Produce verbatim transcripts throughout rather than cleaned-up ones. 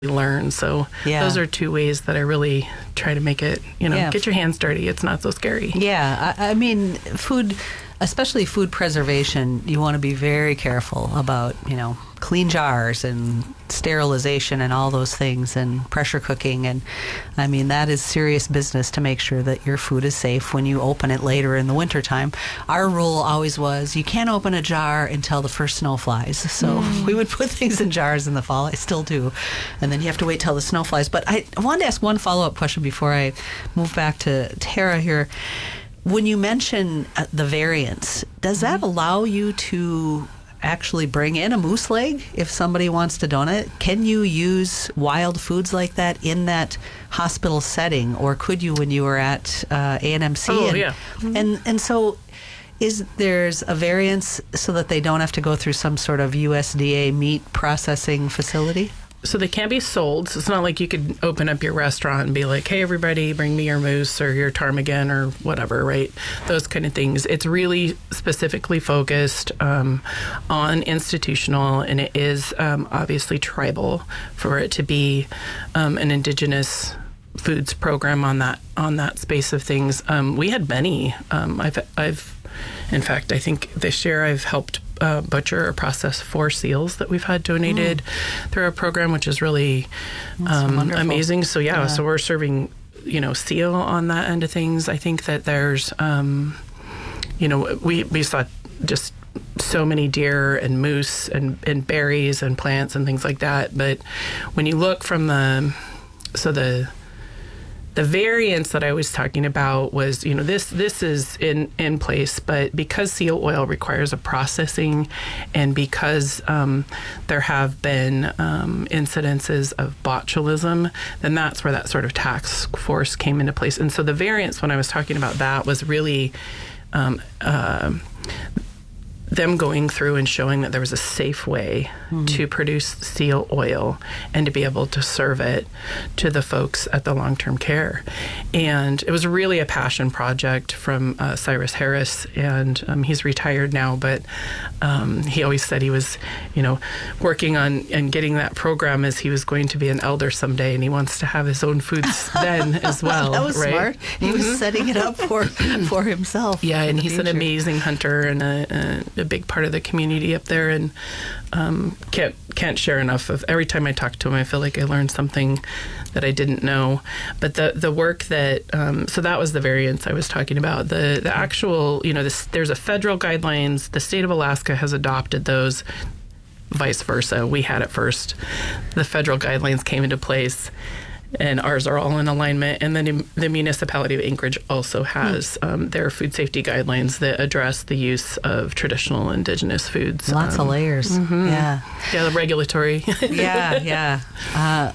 learn. So yeah. those are two ways that I really try to make it, you know, yeah. get your hands dirty. It's not so scary. Yeah. I, I mean, food, especially food preservation, you want to be very careful about, you know, clean jars and sterilization and all those things and pressure cooking. And I mean, that is serious business to make sure that your food is safe when you open it later in the wintertime. Our rule always was you can't open a jar until the first snow flies. So mm. we would put things in jars in the fall. I still do. And then you have to wait till the snow flies. But I wanted to ask one follow-up question before I move back to Tara here. When you mention uh, the variants, does that allow you to actually bring in a moose leg if somebody wants to donate? Can you use wild foods like that in that hospital setting, or could you when you were at uh, A and M C? Oh, and, yeah. Mm-hmm. And and so is there's a variance so that they don't have to go through some sort of U S D A meat processing facility? So they can't be sold. So it's not like you could open up your restaurant and be like, hey, everybody, bring me your moose or your ptarmigan or whatever, right? Those kind of things. It's really specifically focused um, on institutional, and it is um, obviously tribal for it to be um, an indigenous foods program on that on that space of things. Um, we had many. Um, I've, I've, in fact, I think this year I've helped Uh, butcher or process four seals that we've had donated mm. through our program, which is really um, amazing. So yeah, yeah, so we're serving, you know, seal on that end of things. I think that there's, um, you know, we, we saw just so many deer and moose and, and berries and plants and things like that. But when you look from the, so the, The variance that I was talking about was, you know, this this is in, in place, but because seal oil requires a processing, and because um, there have been um, incidences of botulism, then that's where that sort of task force came into place. And so the variance, when I was talking about that, was really um, uh, them going through and showing that there was a safe way mm-hmm. to produce seal oil and to be able to serve it to the folks at the long-term care. And it was really a passion project from uh, Cyrus Harris, and um, he's retired now, but um, he always said he was, you know, working on and getting that program as he was going to be an elder someday, and he wants to have his own foods then as well. That was right? smart. He mm-hmm. was setting it up for for himself. Yeah, and he's future. an amazing hunter and a, a a big part of the community up there, and um, can't can't share enough of. Every time I talk to him, I feel like I learned something that I didn't know. But the the work that um, so that was the variance I was talking about. The the actual, you know, this, there's a federal guidelines. The state of Alaska has adopted those. Vice versa, we had it first. The federal guidelines came into place, and ours are all in alignment. And then the municipality of Anchorage also has mm. um, their food safety guidelines that address the use of traditional indigenous foods. Lots um, of layers. Mm-hmm. Yeah. Yeah, the regulatory. yeah, yeah. Uh,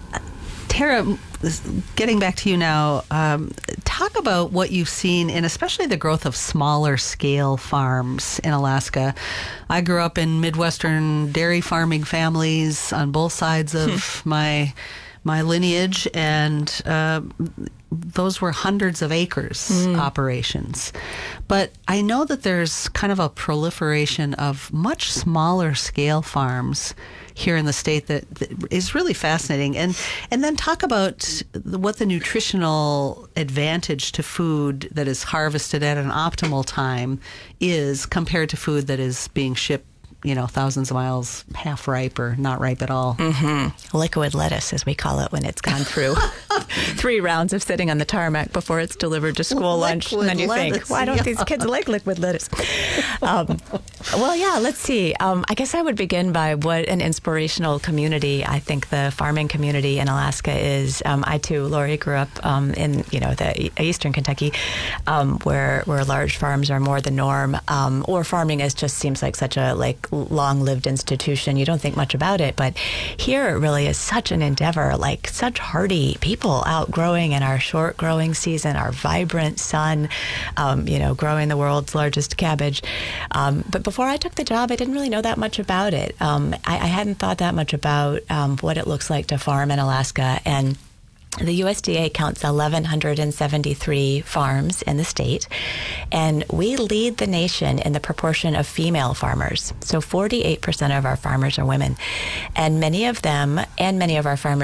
Tara, getting back to you now, um, talk about what you've seen in especially the growth of smaller scale farms in Alaska. I grew up in Midwestern dairy farming families on both sides of my my lineage, and uh, those were hundreds of acres mm. operations. But I know that there's kind of a proliferation of much smaller scale farms here in the state that, that is really fascinating. And and then talk about what the nutritional advantage to food that is harvested at an optimal time is compared to food that is being shipped, you know, thousands of miles, half ripe or not ripe at all. Mm-hmm. Liquid lettuce, as we call it, when it's gone through three rounds of sitting on the tarmac before it's delivered to school liquid lunch. And then you lettuce, think, why don't yeah. these kids like liquid lettuce? Um, well, yeah, let's see. Um, I guess I would begin by what an inspirational community I think the farming community in Alaska is. Um, I, too, Lori, grew up um, in, you know, the eastern Kentucky, um, where where large farms are more the norm, um, or farming is just seems like such a, like, long-lived institution. You don't think much about it, but here it really is such an endeavor, like such hardy people out growing in our short growing season, our vibrant sun, um, you know, growing the world's largest cabbage. Um, but before I took the job, I didn't really know that much about it. Um, I, I hadn't thought that much about um, what it looks like to farm in Alaska, and The U S D A counts one thousand one hundred seventy-three farms in the state, and we lead the nation in the proportion of female farmers. So forty-eight percent of our farmers are women, and many of them, and many of our farmers